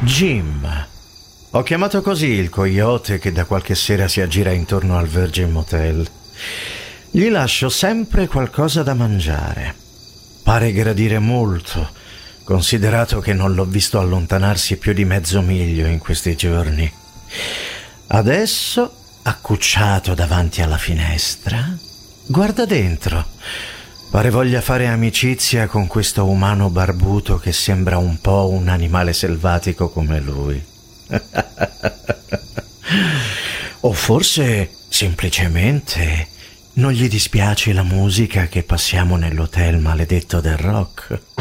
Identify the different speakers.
Speaker 1: Jim. Ho chiamato così il coyote che da qualche sera si aggira intorno al Virgin Motel. Gli lascio sempre qualcosa da mangiare. Pare gradire molto, considerato che non l'ho visto allontanarsi più di mezzo miglio in questi giorni. Adesso, accucciato davanti alla finestra, guarda dentro. Pare voglia fare amicizia con questo umano barbuto che sembra un po' un animale selvatico come lui. O forse semplicemente non gli dispiace la musica che passiamo nell'hotel maledetto del rock.